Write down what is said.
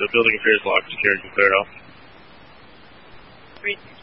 The building appears locked, secured, and cleared off. 360.